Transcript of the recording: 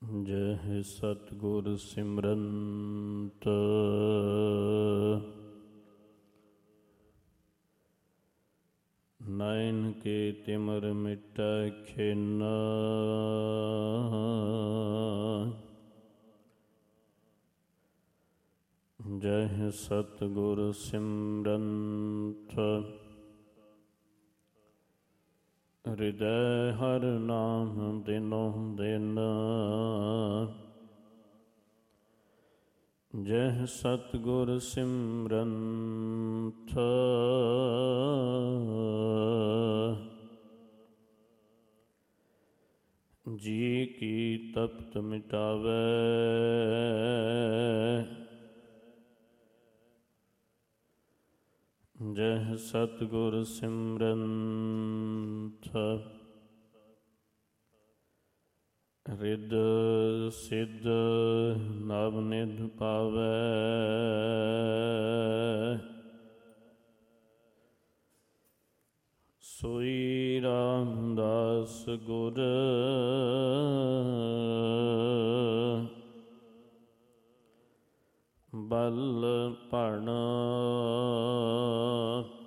ਜਹ ਸਤਿਗੁਰ ਸਿਮਰੰਤ ਨੈਣ ਕੇ ਤਿਮਰ ਮਿਟੈ ਖੇਨਾ ਜਹ ਸਤਿਗੁਰ ਸਿਮਰੰਤ ਹਿਰਦੈ ਹਰਿ ਨਾਮ ਦਿਨੋ ਦਿਨ ਜਹ ਸਤਿਗੁਰ ਸਿਮਰੰਤ ਜੀ ਕੀ ਤਪਤ ਮਿਟਾਵੈ ਜਹ ਸਤਿਗੁਰ ਸਿਮਰੰਤ ਰਿੱਧ ਸਿੱਧ ਨਵ ਨਿਧ ਪਾਵੈ ਸੋਈ ਰਾਮਦਾਸ ਗੁਰ ਬਲ ਭਣ